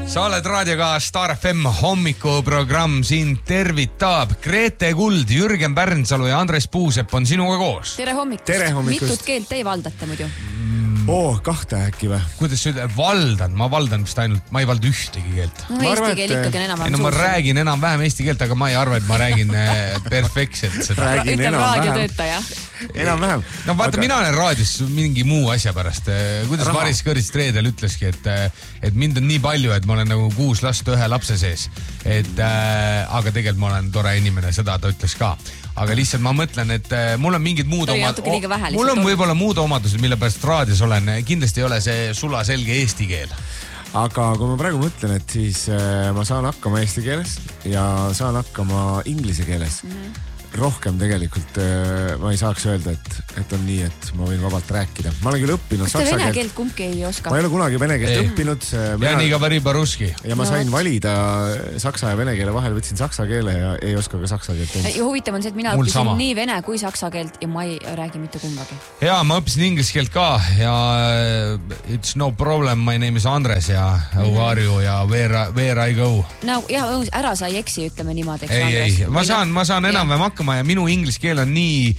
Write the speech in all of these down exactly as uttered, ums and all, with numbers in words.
Sa oled raadioga Star F M hommikuprogramm, siin tervitab Grete Kuld, Jürgen Pärnsalu ja Andres Puusepp on sinuga koos. Tere hommikust. Tere hommikust. Mitut keelt te valdate muidu? Oo, oh, kahte äkki või? Kuidas sa ütled? Valdan, ma valdan vist ainult, ma ei valda ühtegi keelt. No eesti arvan, keel ikkagi on enam-vähem no, ma suus. räägin enam-vähem eesti keelt, aga ma ei arva, et ma räägin perfektselt seda. Räägin Ütleb raadiotöötaja. Enam-vähem. No vaata, aga... mina olen raadios mingi muu asja pärast. Kuidas Raha. Maris Kõrist reedel ütleski, et, et mind on nii palju, et ma olen nagu kuus last ühe lapse sees. Et, äh, aga tegelikult ma olen tore inimene, seda ta ütles ka. Aga lihtsalt ma mõtlen, et mul on mingid muud omad... Mul on võib-olla muud omadused, mille pärast raadios olen. Kindlasti ei ole see sula selge eesti keel. Aga kui ma praegu mõtlen, et siis äh, ma saan hakkama eesti keeles ja saan hakkama inglise keeles. Mm-hmm. Rohkem tegelikult äh, ma ei saaks öelda, et, et on nii, et ma võin vabalt rääkida. Ma olen küll õppinud saksa keelt. Kas te vene keelt kumbki ei oska? Ma ei ole kunagi vene keelt ei. õppinud. Ja nii ka päri paruski. Ja ma sain no. valida saksa ja vene keele vahel, võtsin saksa keele ja ei oska ka saksa keelt. Ja huvitav on see, et mina Mul õppisin sama. nii vene kui saksa keelt ja ma ei räägi mitte kumbagi. Ja ma õppisin inglise keelt ka ja it's no problem, my name is Andres ja how are you ja where, where I go. No, jah, ära sa ei eksi, ütleme niimoodi. Ei, ei, ma saan, ma saan enam-vähem hakkama ja minu inglise keel on nii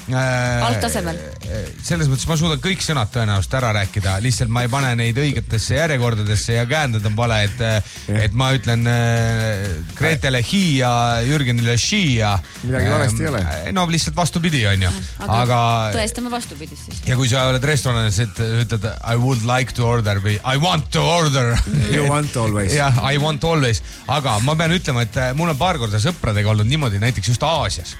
äh, alttasemel. Selles mõttes ma suudan kõik sõnad tõenäoliselt ära rääkida, lihtsalt ma ei pane neid õigetesse järjekordadesse ja käänded on vale, et, et ma ütlen äh, Gretele hi ja Jürgenile shi ja midagi valesti ei ole. No lihtsalt vastupidi on ju. Aga, aga tõestame vastupidist siis. Ja kui sa oled restoranis, et ütled I would like to order või I want to order. You want always. Jah, I want always. Aga ma pean ütlema, et mul on paar korda sõpradega olnud niimoodi, näiteks just Aasias.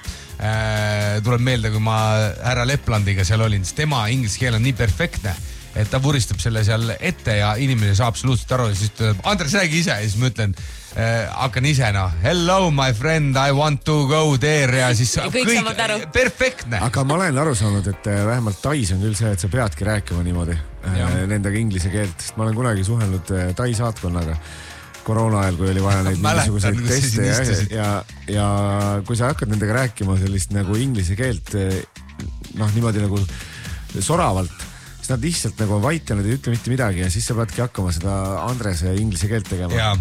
Äh, tuleb meelde, kui ma härra Leplandiga seal olin, siis tema inglise keel on nii perfektne, et ta vuristab selle seal ette ja inimene saab absoluutselt aru ja siis ütleb, Andres, räägi ise ja siis ma ütlen, äh, hakkan ise no, hello my friend, I want to go there ja siis ja kõik, kõik perfektne. Aga ma olen aru saanud, et vähemalt Tais on küll see, et sa peadki rääkima niimoodi äh, nendega inglise keelt, sest ma olen kunagi suhelnud äh, Tai saatkonnaga koroona ajal, kui oli vaja neid mingisuguseid teste ja, ja, ja kui sa hakkad nendega rääkima sellist nagu inglise keelt noh, niimoodi nagu soravalt, siis nad lihtsalt nagu on vait ja nad ei ütle mitte midagi ja siis sa peadki hakkama seda Andrese inglise keelt tegema. Ja.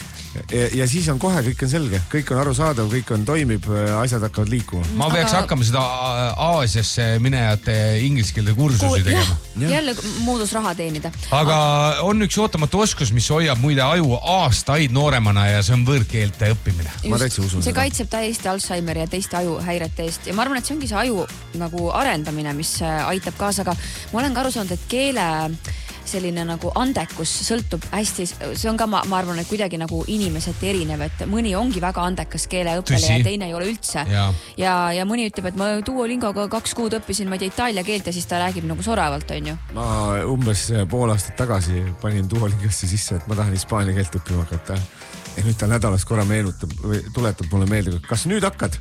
Ja, ja siis on kohe, kõik on selge, kõik on arusaadav, kõik on toimib, asjad hakkavad liikuma. Ma peaks aga... hakkama seda Aasiasse minejate inglise keelde kursusi tegema. Ja. Jälle muudus raha teenida. Aga on üks ootamatu oskus, mis hoiab muide aju aastaid nooremana ja see on võõrkeelte õppimine. Just, ma täitsa usun see seda. Kaitseb täiesti Alzheimeri ja teiste ajuhäirete eest ja ma arvan, et see ongi see aju nagu arendamine, mis aitab kaasa, aga ma olen ka aru saanud, et keele selline nagu andekus sõltub hästi, see on ka, ma, ma arvan, et kuidagi nagu inimesed erinev, et mõni ongi väga andekas keeleõppele ja teine ei ole üldse. Ja, ja, ja mõni ütleb, et ma Duolingoga kaks kuud õppisin, ma ei tea, itaalia keelt ja siis ta räägib nagu soravalt, on ju. Ma umbes pool aastat tagasi panin Duolingosse sisse, et ma tahan hispaania keelt õppima hakata. Ja nüüd ta nädalas korra meenutab või tuletab mulle meelde, kas nüüd hakkad?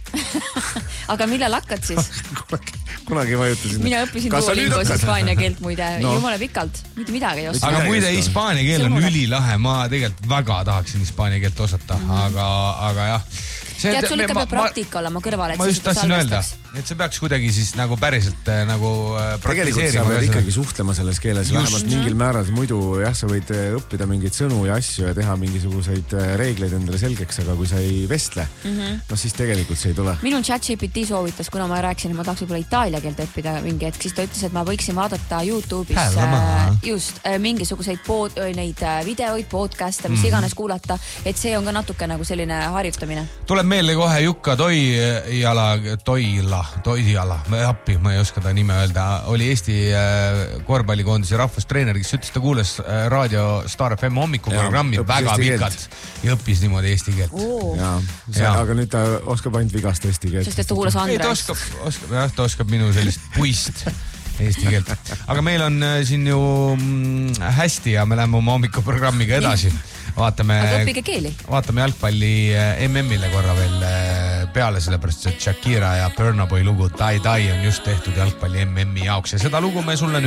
Aga millal hakkad siis? kunagi, kunagi vajutasin. Mina õppisin Duolingos hispaania keelt muide no. Jumala pikalt, mitte midagi ei oska. Aga muide hispaania keel on ülilahe, ma tegelikult väga tahaksin hispaania keelt osata, mm-hmm. aga, aga jah. See, Tead, sul ikka peab praktika olema kõrval, et ma just tahtsin öelda, et see peaks kuidagi siis nagu päriselt nagu praktiseerima. Tegelikult sa võid ikkagi suhtlema selles keeles just. Vähemalt mingil määrad, muidu jah, sa võid õppida mingeid sõnu ja asju ja teha mingisuguseid reegleid endale selgeks, aga kui sa ei vestle, mm-hmm. no siis tegelikult see ei tule. Minul ChatGPT soovitas, kuna ma rääksin, et ma tahaks võib-olla itaalia keelt õppida mingi hetk, siis ta ütles, et ma võiksin vaadata YouTube'is äh, just äh, mingisuguseid pod, neid videoid, podcast'e, mis mm-hmm. iganes kuulata, et see on ka natuke nagu selline harjutamine. Tuleb meelde kohe Jukka Toijala, Toila, Toijala, appi, ma ei oska ta nime öelda, oli Eesti korvpallikoondise rahvustreener, kes ütles, ta kuules raadio Star F M hommikuprogrammi väga pikalt ja õppis niimoodi eesti keelt. Oh. Ja, see, ja. Aga nüüd ta oskab ainult vigast eesti keelt. Sest et ta kuulas Andres. Ei, ta oskab, oskab, jah, ta oskab minu sellist puist eesti keelt. Aga meil on siin ju hästi ja me läheme oma hommikuprogrammiga edasi. Vaatame, vaatame jalgpalli M M-ile korra veel peale, sellepärast, et Shakira ja Burna Boy lugu Tai Tai on just tehtud jalgpalli M M-i jaoks ja seda lugu me sulle nüüd